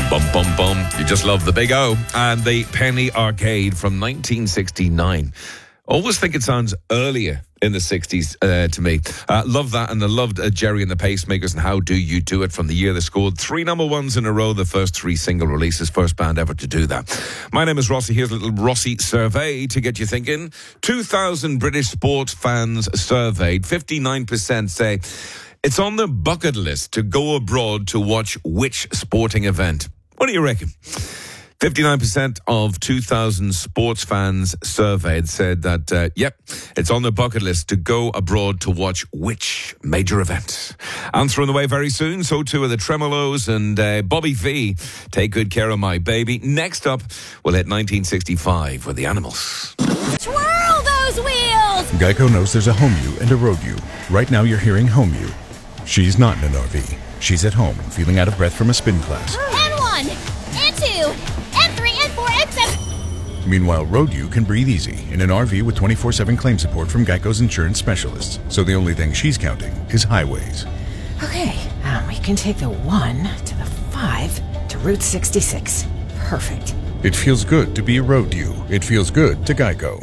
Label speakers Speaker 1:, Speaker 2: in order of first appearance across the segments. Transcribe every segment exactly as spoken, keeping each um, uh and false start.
Speaker 1: Bum, bum, bum. You just love the Big O and the Penny Arcade from nineteen sixty-nine. Always think it sounds earlier in the sixties uh, to me. Uh, love that, and I loved uh, Jerry and the Pacemakers and How Do You Do It from the year they scored three number ones in a row, the first three single releases, first band ever to do that. My name is Rossi. Here's a little Rossi survey to get you thinking. two thousand British sports fans surveyed. fifty-nine percent say it's on their bucket list to go abroad to watch which sporting event. What do you reckon? fifty-nine percent of two thousand sports fans surveyed said that, uh, yep, it's on their bucket list to go abroad to watch which major event. Answer on the way very soon. So too are the Tremolos and uh, Bobby V. Take Good Care of My Baby. Next up, we'll hit nineteen sixty-five with the Animals.
Speaker 2: Twirl those wheels!
Speaker 3: Geico knows there's a home you and a road you. Right now you're hearing home you. She's not in an R V. She's at home, feeling out of breath from a spin class.
Speaker 2: N one, N two, N three, N four, N seven.
Speaker 3: Meanwhile, Road U can breathe easy in an R V with twenty-four seven claim support from Geico's insurance specialists. So the only thing she's counting is highways.
Speaker 4: Okay, um, we can take the one to the five to Route sixty-six. Perfect.
Speaker 3: It feels good to be a Road U. It feels good to Geico.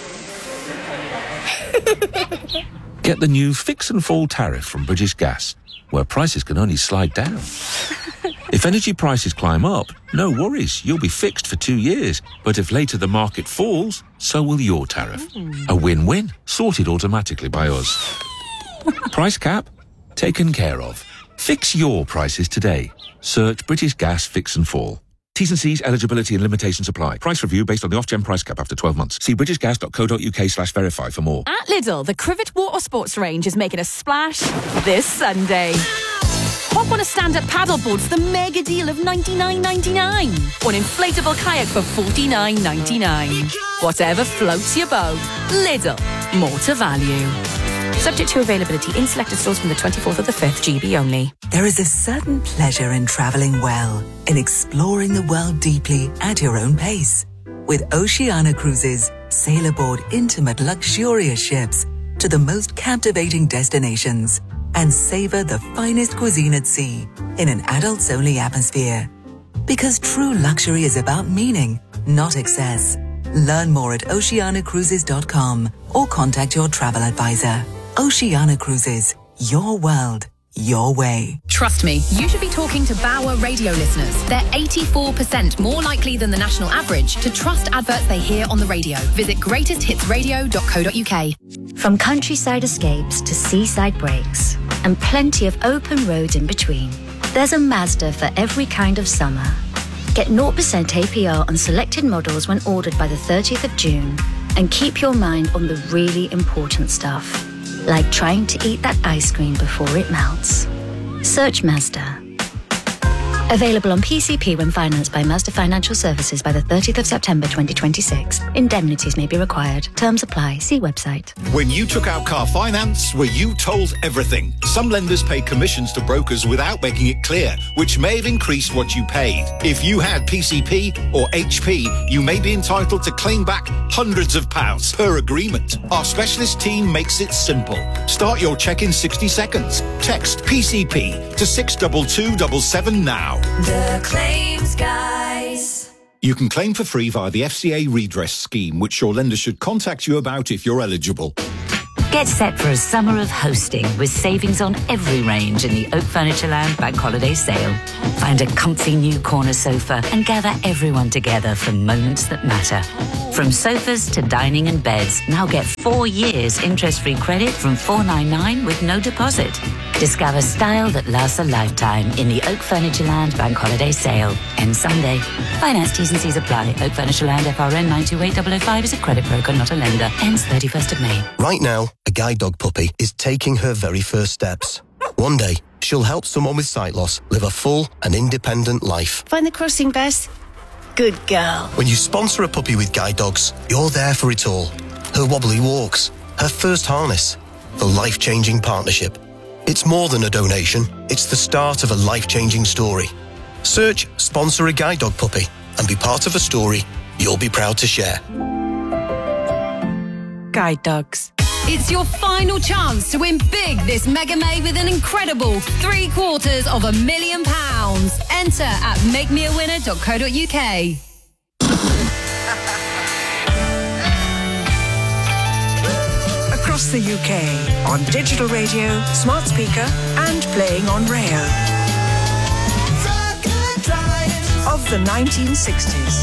Speaker 5: Get the new Fix and Fall tariff from British Gas, where prices can only slide down. If energy prices climb up, no worries, you'll be fixed for two years. But if later the market falls, so will your tariff. A win-win, sorted automatically by us. Price cap, taken care of. Fix your prices today. Search British Gas Fix and Fall. T's and C's, eligibility and limitations apply. Price review based on the off-gen price cap after twelve months. See britishgas.co.uk slash verify for more.
Speaker 6: At Lidl, the Crivet Water Sports range is making a splash this Sunday. Hop on a stand-up paddleboard for the mega deal of ninety-nine ninety-nine. Or an inflatable kayak for forty-nine ninety-nine. Whatever floats your boat. Lidl, more to value. Subject to availability in selected stores from the twenty-fourth of the fifth, G B only.
Speaker 7: There is a certain pleasure in travelling well, in exploring the world deeply at your own pace. With Oceania Cruises, sail aboard intimate, luxurious ships to the most captivating destinations and savour the finest cuisine at sea in an adults-only atmosphere. Because true luxury is about meaning, not excess. Learn more at oceania cruises dot com or contact your travel advisor. Oceania Cruises, your world, your way.
Speaker 8: Trust me, you should be talking to Bauer radio listeners. They're eighty-four percent more likely than the national average to trust adverts they hear on the radio. Visit greatest hits radio dot co dot uk.
Speaker 9: From countryside escapes to seaside breaks, and plenty of open roads in between, there's a Mazda for every kind of summer. Get zero percent A P R on selected models when ordered by the thirtieth of June, and keep your mind on the really important stuff, like trying to eat that ice cream before it melts. Search Mazda. Available on P C P when financed by Mazda Financial Services by the thirtieth of September twenty twenty-six. Indemnities may be required. Terms apply. See website.
Speaker 10: When you took out car finance, were you told everything? Some lenders pay commissions to brokers without making it clear, which may have increased what you paid. If you had P C P or H P, you may be entitled to claim back hundreds of pounds per agreement. Our specialist team makes it simple. Start your check in sixty seconds. Text P C P to six two two seven seven now.
Speaker 11: The Claims Guys.
Speaker 10: You can claim for free via the F C A redress scheme, which your lender should contact you about if you're eligible.
Speaker 12: Get set for a summer of hosting with savings on every range in the Oak Furnitureland Bank Holiday Sale. Find a comfy new corner sofa and gather everyone together for moments that matter. From sofas to dining and beds, now get four years interest-free credit from four ninety-nine with no deposit. Discover style that lasts a lifetime in the Oak Furnitureland Bank Holiday Sale. End Sunday. Finance T's and C's apply. Oak Furnitureland F R N nine two eight zero zero five is a credit broker, not a lender. Ends thirty-first of May.
Speaker 13: Right now, a guide dog puppy is taking her very first steps. One day, she'll help someone with sight loss live a full and independent life.
Speaker 14: Find the crossing, Bess. Good girl.
Speaker 13: When you sponsor a puppy with guide dogs, you're there for it all. Her wobbly walks, her first harness, the life-changing partnership. It's more than a donation, it's the start of a life-changing story. Search Sponsor a Guide Dog Puppy and be part of a story you'll be proud to share.
Speaker 6: Guide dogs.
Speaker 8: It's your final chance to win big this Mega May with an incredible three quarters of a million pounds. Enter at make me a winner dot co dot uk.
Speaker 15: Across the U K, on digital radio, smart speaker, and playing on Rayo. Of the nineteen sixties.